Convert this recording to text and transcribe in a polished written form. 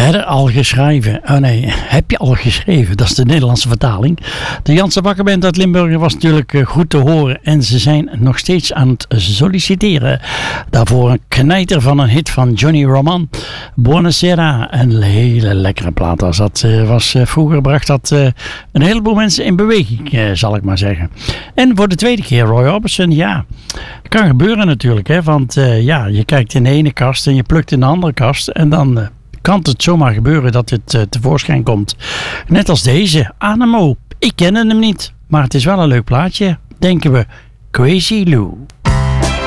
al geschreven? Oh nee, heb je al geschreven? Dat is de Nederlandse vertaling. De Janse Bakkerband uit Limburg was natuurlijk goed te horen. En ze zijn nog steeds aan het solliciteren. Daarvoor een knijter van een hit van Johnny Roman. Buonasera. Een hele lekkere plaat was dat. Vroeger bracht dat een heleboel mensen in beweging, zal ik maar zeggen. En voor de tweede keer Roy Orbison, ja. Kan gebeuren natuurlijk, hè. Want je kijkt in de ene kast en je plukt in de andere kast. En dan kan het zomaar gebeuren dat het tevoorschijn komt. Net als deze, Anemo. Ik ken hem niet, maar het is wel een leuk plaatje, denken we. Crazy Lou.